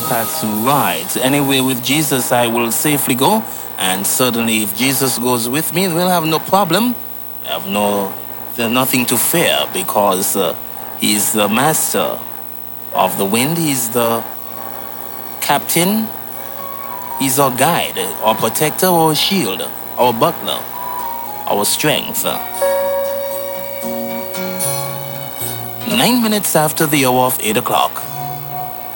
That's right. Anyway, with Jesus, I will safely go. And certainly, if Jesus goes with me, we'll have no problem. There's nothing to fear because He's the master of the wind. He's the captain. He's our guide, our protector, our shield, our butler, our strength. 9 minutes after the hour of 8 o'clock.